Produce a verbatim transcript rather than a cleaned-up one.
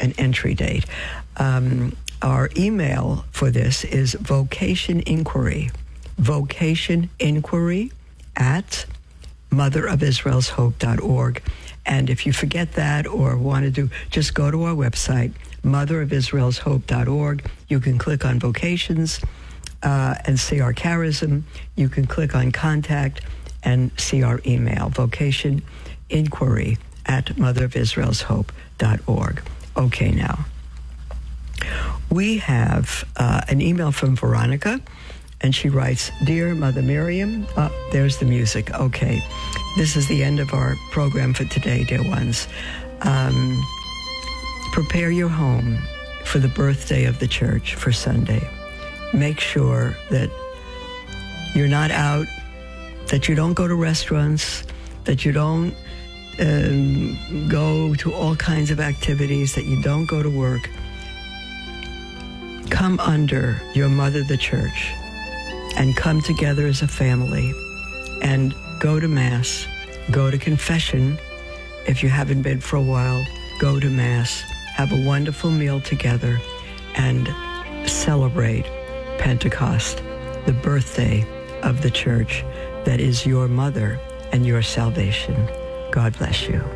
an entry date. Um, our email for this is vocation inquiry, vocation inquiry at mother of israel's hope dot org. And if you forget that or want to do, just go to our website, mother of israel's hope dot org. You can click on vocations uh, and see our charism. You can click on contact and see our email, vocation inquiry at mother of israel's hope dot org. Okay, now, we have uh, an email from Veronica, and she writes, Dear Mother Miriam, oh, there's the music. Okay, this is the end of our program for today, dear ones. Um, prepare your home for the birthday of the church for Sunday. Make sure that you're not out, that you don't go to restaurants, that you don't um, go to all kinds of activities, that you don't go to work. Come under your mother, the church, and come together as a family and go to Mass, go to confession. If you haven't been for a while, go to Mass, have a wonderful meal together, and celebrate Pentecost, the birthday of the church that is your mother and your salvation. God bless you.